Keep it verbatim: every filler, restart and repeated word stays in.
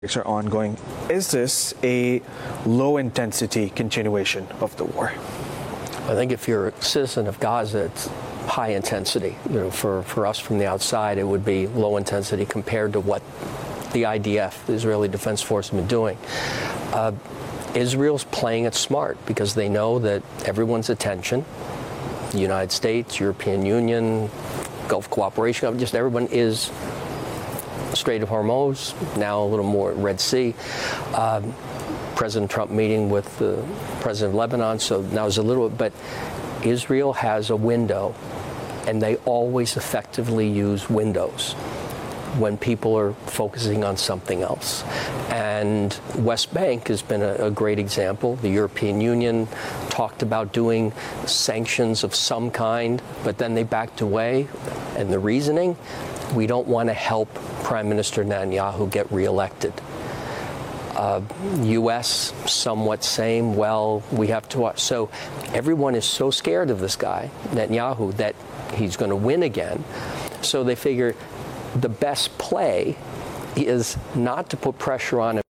are ongoing. Is this a low-intensity continuation of the war? I think if you're a citizen of Gaza, it's high intensity. You know, for, for us from the outside, it would be low intensity compared to what the I D F, the Israeli Defense Force, have been doing. Uh, Israel's playing it smart because they know that everyone's attention, the United States, European Union, Gulf Cooperation, just everyone is Strait of Hormuz, now a little more Red Sea. Um, President Trump meeting with the president of Lebanon, so now there's a little, but Israel has a window, and they always effectively use windows when people are focusing on something else. And West Bank has been a, a great example. The European Union talked about doing sanctions of some kind, but then they backed away. And the reasoning, we don't want to help Prime Minister Netanyahu get reelected. Uh, U S somewhat same, well, we have to watch. So everyone is so scared of this guy, Netanyahu, that he's going to win again. So they figure the best play is not to put pressure on him.